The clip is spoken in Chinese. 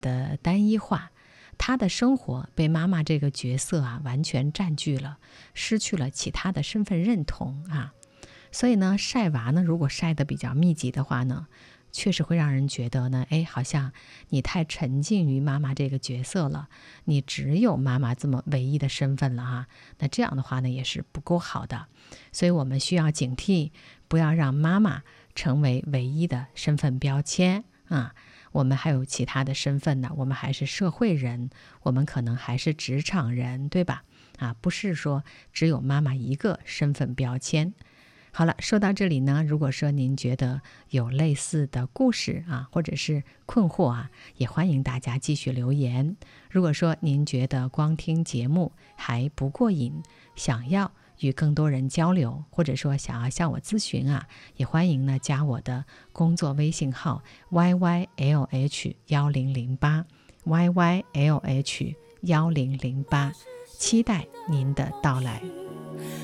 的单一化，他的生活被妈妈这个角色完全占据了，失去了其他的身份认同所以呢，晒娃呢，如果晒得比较密集的话呢，确实会让人觉得呢，好像你太沉浸于妈妈这个角色了，你只有妈妈这么唯一的身份了那这样的话呢，也是不够好的。所以我们需要警惕，不要让妈妈成为唯一的身份标签我们还有其他的身份呢，我们还是社会人，我们可能还是职场人，对吧？不是说只有妈妈一个身份标签。好了，说到这里呢，如果说您觉得有类似的故事或者是困惑也欢迎大家继续留言。如果说您觉得光听节目还不过瘾，想要与更多人交流，或者说想要向我咨询也欢迎呢加我的工作微信号 YYLH1008 YYLH1008，期待您的到来。